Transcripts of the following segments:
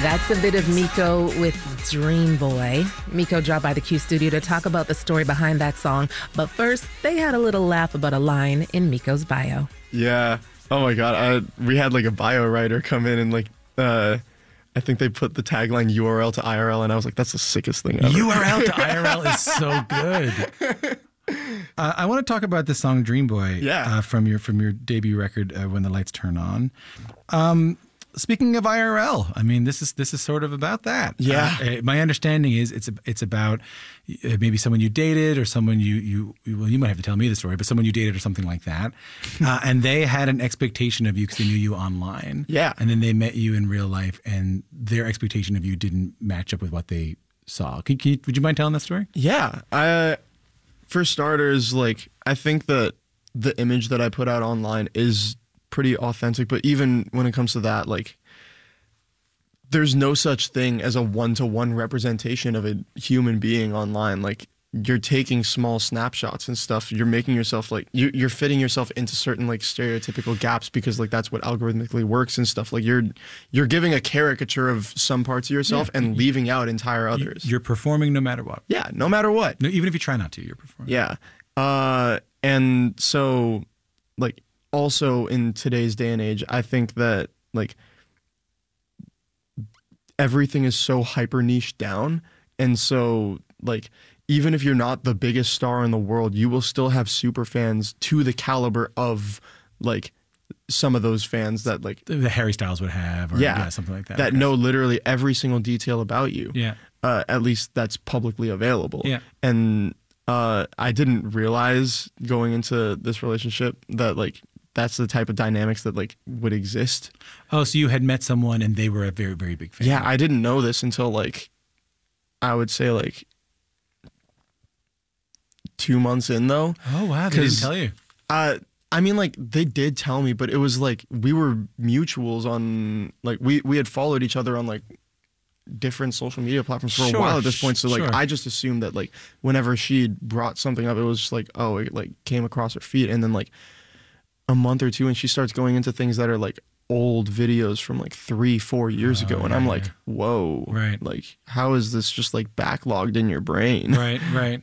That's a bit of Miko with Dream Boy. Miko dropped by the Q studio to talk about the story behind that song. But first, they had a little laugh about a line in Miko's bio. Yeah. Oh my God. We had like a bio writer come in and like, I think they put the tagline URL to IRL, and I was like, that's the sickest thing ever. URL to IRL is so good. I want to talk about the song Dream Boy from your debut record, When the Lights Turn On. Speaking of IRL, I mean, this is sort of about that. Yeah. My understanding is it's about maybe someone you dated or someone you might have to tell me the story, but someone you dated or something like that. And they had an expectation of you because they knew you online. Yeah. And then they met you in real life and their expectation of you didn't match up with what they saw. Would you mind telling that story? Yeah. For starters, like, I think that the image that I put out online is pretty authentic, but even when it comes to that, like, there's no such thing as a one-to-one representation of a human being online. Like, you're taking small snapshots and stuff. You're making yourself like you're fitting yourself into certain like stereotypical gaps because like that's what algorithmically works and stuff. Like you're giving a caricature of some parts of yourself and leaving out entire others. You're performing no matter what. Yeah, no matter what. No, even if you try not to, you're performing. Yeah. And so like also in today's day and age, I think that like everything is so hyper niched down. And so like even if you're not the biggest star in the world, you will still have super fans to the caliber of like some of those fans that like the Harry Styles would have, or something like that. That know literally every single detail about you. Yeah. At least that's publicly available. Yeah. And I didn't realize going into this relationship that like that's the type of dynamics that like would exist. Oh, so you had met someone and they were a very, very big fan. Yeah, I didn't know this until like I would say like 2 months in though. Oh wow, they didn't tell you. I mean, like they did tell me, but it was like we were mutuals on like we had followed each other on like different social media platforms for a while at this point. So like I just assumed that like whenever she brought something up, it was just like, oh, it like came across her feed, and then like a month or two, and she starts going into things that are like old videos from like 3-4 years ago, and I'm like, whoa, right? Like how is this just like backlogged in your brain? Right.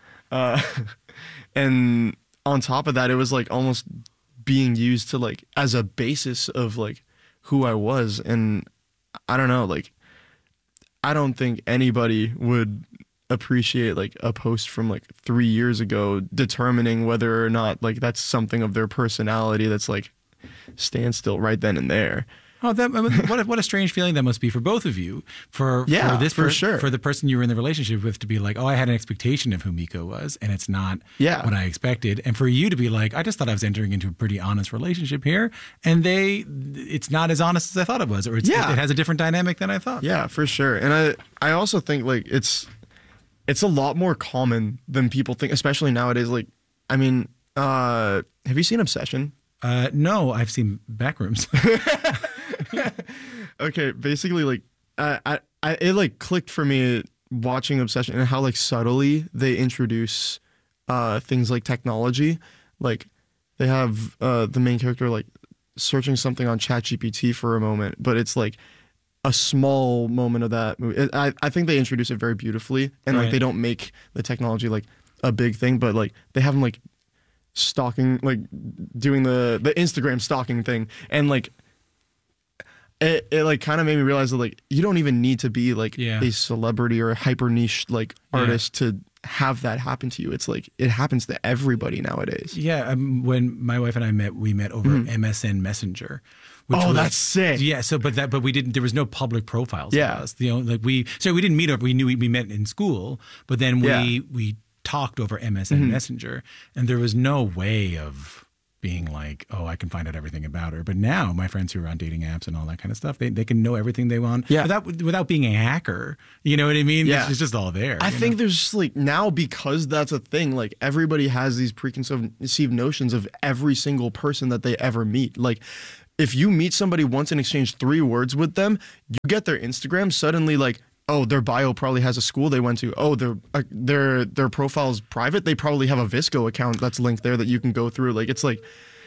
And on top of that, it was like almost being used to like as a basis of like who I was. And I don't know, like I don't think anybody would appreciate like a post from like 3 years ago determining whether or not like that's something of their personality that's like standstill right then and there. Oh, what a strange feeling that must be for both of you. For the person you were in the relationship with to be like, oh, I had an expectation of who Miko was, and it's not what I expected. And for you to be like, I just thought I was entering into a pretty honest relationship here, and it's not as honest as I thought it was, or it has a different dynamic than I thought. Yeah, for sure. And I also think like it's a lot more common than people think, especially nowadays. Like, I mean, have you seen Obsession? No, I've seen Backrooms. Okay, basically, like, it like clicked for me watching Obsession and how like subtly they introduce things like technology. Like, they have the main character like searching something on ChatGPT for a moment, but it's like a small moment of that movie. I think they introduce it very beautifully, and like they don't make the technology like a big thing, but like they have them like stalking, like doing the Instagram stalking thing, and like it like kind of made me realize that like you don't even need to be like a celebrity or a hyper niche like artist to have that happen to you. It's like it happens to everybody nowadays. Yeah, when my wife and I met, we met over MSN Messenger. That's sick. Yeah. So, but we didn't. There was no public profiles. Of us. You know, like we didn't meet over. We knew we met in school, but then we talked over MSN Messenger, and there was no way of being like, oh, I can find out everything about her. But now my friends who are on dating apps and all that kind of stuff, they can know everything they want without being a hacker. You know what I mean? Yeah. It's just all there. I think there's just like now, because that's a thing, like everybody has these preconceived notions of every single person that they ever meet. Like if you meet somebody once and exchange 3 words with them, you get their Instagram, suddenly like, oh, their bio probably has a school they went to. Oh, their profile's private. They probably have a VSCO account that's linked there that you can go through. Like, it's like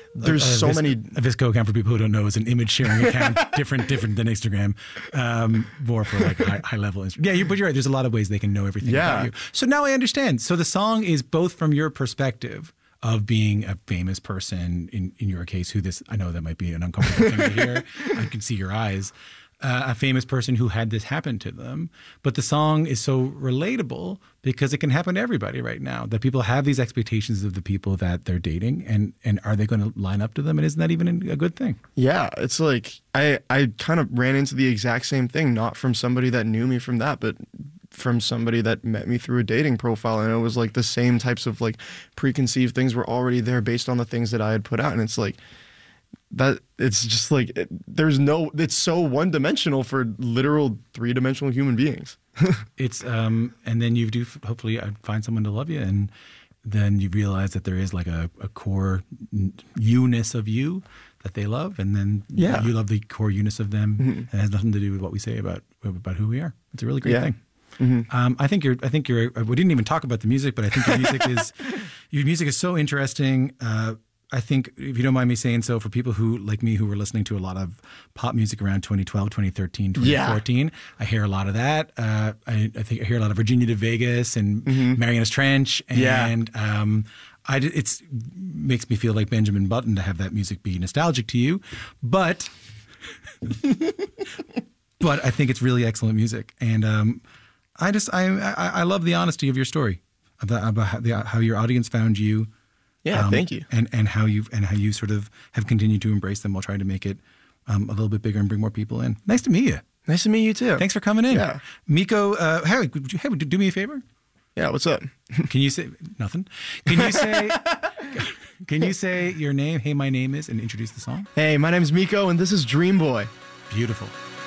there's so many. A VSCO account, for people who don't know, is an image sharing account, different than Instagram, more for like high level. Yeah, but you're right. There's a lot of ways they can know everything about you. So now I understand. So the song is both from your perspective of being a famous person, in your case, I know that might be an uncomfortable thing to hear. I can see your eyes. A famous person who had this happen to them. But the song is so relatable because it can happen to everybody right now, that people have these expectations of the people that they're dating, and are they going to line up to them? And isn't that even a good thing? Yeah, it's like I kind of ran into the exact same thing, not from somebody that knew me from that, but from somebody that met me through a dating profile. And it was like the same types of like preconceived things were already there based on the things that I had put out. And it's like, that it's just like it's so one-dimensional for literal three-dimensional human beings. It's and then you do hopefully find someone to love you, and then you realize that there is like a core you-ness of you that they love, and then you love the core you-ness of them, and it has nothing to do with what we say about who we are. It's a really great thing. Mm-hmm. I think you're. We didn't even talk about the music, but I think your music is so interesting. I think, if you don't mind me saying so, for people who, like me, who were listening to a lot of pop music around 2012, 2013, 2014, I hear a lot of that. I think I hear a lot of Virginia to Vegas and Marianas Trench. And it makes me feel like Benjamin Button to have that music be nostalgic to you. But I think it's really excellent music. And I love the honesty of your story, about how your audience found you. Yeah, thank you. And how you sort of have continued to embrace them while trying to make it a little bit bigger and bring more people in. Nice to meet you. Nice to meet you too. Thanks for coming in. Yeah. Miko, hey, do me a favor? Yeah, what's up? Can you say nothing? Can you say your name? Hey, my name is, and introduce the song? Hey, my name's Miko, and this is Dream Boy. Beautiful.